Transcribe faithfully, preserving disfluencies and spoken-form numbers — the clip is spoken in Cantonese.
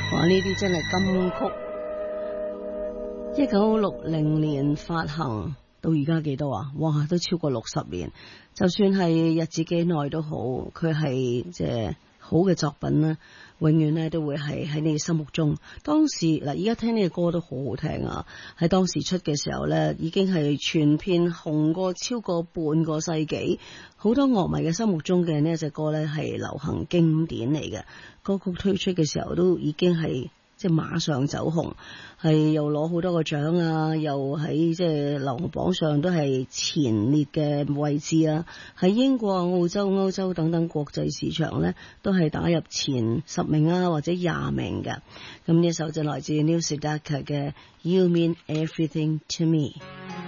哇！呢啲真係金曲，一九六零年發行到而家幾多啊？哇，都超過六十年。就算係日子幾耐都好，佢係即係好嘅作品啦，永遠咧都會係喺你心目中。當時嗱，而家聽呢個歌都好好聽啊！喺當時出嘅時候咧，已經係全片紅過超過半個世紀，好多樂迷嘅心目中嘅呢一隻歌咧係流行經典嚟嘅。歌曲推出嘅時候都已經係即係馬上走紅，係又攞好多個獎啊，又喺即係流行榜上都係前列嘅位置啊。喺英國、澳洲、歐洲等等國際市場呢，都係打入前十名啊，或者廿名嘅。咁呢首就來自 Neil Sedaka 嘅 You Mean Everything to Me。